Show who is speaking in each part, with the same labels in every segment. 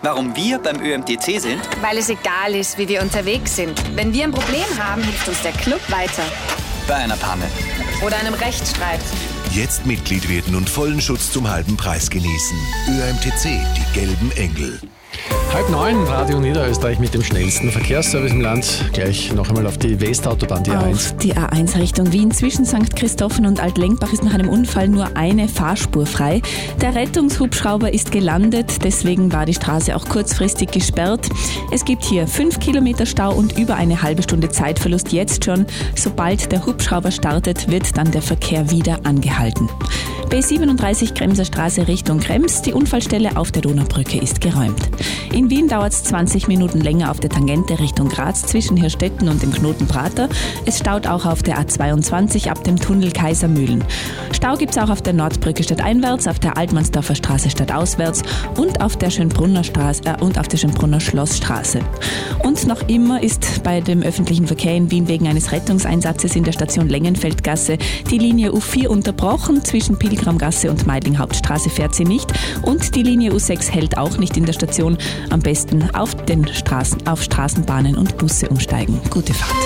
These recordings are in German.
Speaker 1: Warum wir beim ÖMTC sind?
Speaker 2: Weil es egal ist, wie wir unterwegs sind. Wenn wir ein Problem haben, hilft uns der Club weiter.
Speaker 1: Bei einer Panne.
Speaker 2: Oder einem Rechtsstreit.
Speaker 3: Jetzt Mitglied werden und vollen Schutz zum halben Preis genießen. ÖMTC, die gelben Engel.
Speaker 4: 8:30, Radio Niederösterreich mit dem schnellsten Verkehrsservice im Land. Gleich noch einmal auf die Westautobahn, die A1.
Speaker 5: Auf die A1 Richtung Wien zwischen St. Christophen und Altlenkbach ist nach einem Unfall nur eine Fahrspur frei. Der Rettungshubschrauber ist gelandet, deswegen war die Straße auch kurzfristig gesperrt. Es gibt hier 5 Kilometer Stau und über eine halbe Stunde Zeitverlust jetzt schon. Sobald der Hubschrauber startet, wird dann der Verkehr wieder angehalten. B37 Kremser Straße Richtung Krems. Die Unfallstelle auf der Donaubrücke ist geräumt. In Wien dauert es 20 Minuten länger auf der Tangente Richtung Graz zwischen Hirstetten und dem Knoten Prater. Es staut auch auf der A22 ab dem Tunnel Kaisermühlen. Stau gibt es auch auf der Nordbrücke stadteinwärts, auf der Altmannsdorfer Straße stadtauswärts und auf der Schönbrunner Schlossstraße. Und noch immer ist bei dem öffentlichen Verkehr in Wien wegen eines Rettungseinsatzes in der Station Lengenfeldgasse die Linie U4 unterbrochen. Zwischen Pilgramgasse und Meidling Hauptstraße fährt sie nicht und die Linie U6 hält auch nicht in der Station. Am besten auf Straßenbahnen und Busse umsteigen. Gute Fahrt.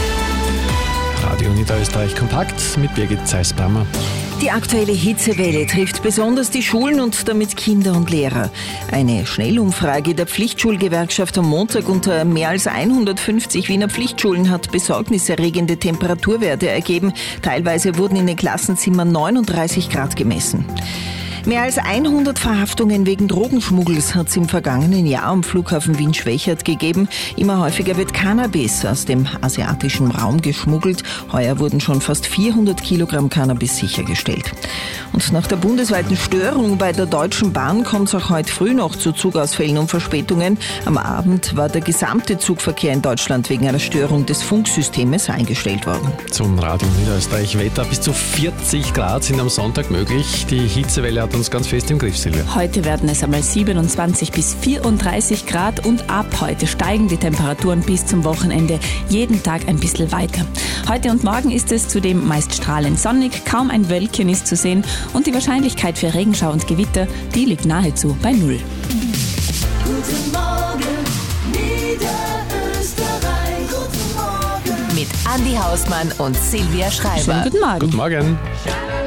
Speaker 4: Radio Niederösterreich kompakt mit Birgit Zeisbrammer.
Speaker 6: Die aktuelle Hitzewelle trifft besonders die Schulen und damit Kinder und Lehrer. Eine Schnellumfrage der Pflichtschulgewerkschaft am Montag unter mehr als 150 Wiener Pflichtschulen hat besorgniserregende Temperaturwerte ergeben. Teilweise wurden in den Klassenzimmern 39 Grad gemessen. Mehr als 100 Verhaftungen wegen Drogenschmuggels hat es im vergangenen Jahr am Flughafen Wien-Schwächert gegeben. Immer häufiger wird Cannabis aus dem asiatischen Raum geschmuggelt. Heuer wurden schon fast 400 Kilogramm Cannabis sichergestellt. Und nach der bundesweiten Störung bei der Deutschen Bahn kommt es auch heute früh noch zu Zugausfällen und Verspätungen. Am Abend war der gesamte Zugverkehr in Deutschland wegen einer Störung des Funksystems eingestellt worden.
Speaker 4: Zum Radio Niederösterreich Wetter. Bis zu 40 Grad sind am Sonntag möglich. Die Hitzewelle hat uns ganz fest im Griff, Silvia.
Speaker 5: Heute werden es einmal 27 bis 34 Grad und ab heute steigen die Temperaturen bis zum Wochenende jeden Tag ein bisschen weiter. Heute und morgen ist es zudem meist strahlend sonnig, kaum ein Wölkchen ist zu sehen und die Wahrscheinlichkeit für Regenschau und Gewitter, die liegt nahezu bei 0.
Speaker 7: Guten Morgen, Niederösterreich. Guten Morgen.
Speaker 8: Mit Andi Hausmann und Silvia Schreiber.
Speaker 5: Schönen guten Morgen.
Speaker 4: Guten Morgen.